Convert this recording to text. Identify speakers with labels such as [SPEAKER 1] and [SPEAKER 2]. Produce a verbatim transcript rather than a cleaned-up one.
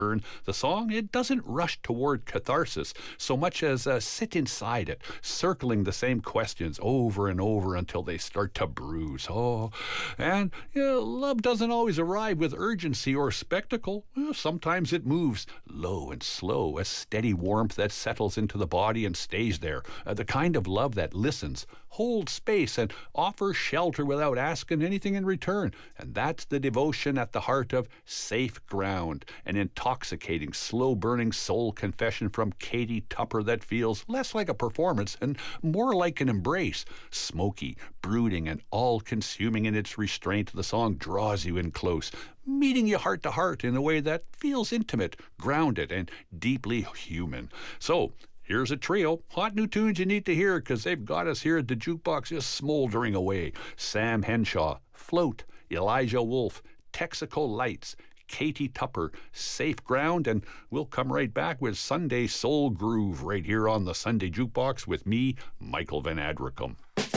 [SPEAKER 1] the song, it doesn't rush toward catharsis so much as uh, sit inside it, circling the same questions over and over until they start to bruise. Oh, and you know, love doesn't always arrive with urgency or spectacle. Well, sometimes it moves low and slow, a steady warmth that settles into the body and stays there. Uh, the kind of love that listens, holds space, and offers shelter without asking anything in return. And that's the devotion at the heart of Safe Ground, an intoxicating, slow-burning soul confession from Katie Tupper that feels less like a performance and more like an embrace. Smoky, brooding, and all-consuming in its restraint, the song draws you in close, meeting you heart to heart in a way that feels intimate, grounded, and deeply human. So, here's a trio. Hot new tunes you need to hear because they've got us here at the jukebox just smoldering away. Sam Henshaw, Float, Elijah Wolf, Texaco Lights, Katie Tupper, Safe Ground, and we'll come right back with Sunday Soul Groove right here on the Sunday Jukebox with me, Michael Van Adricum.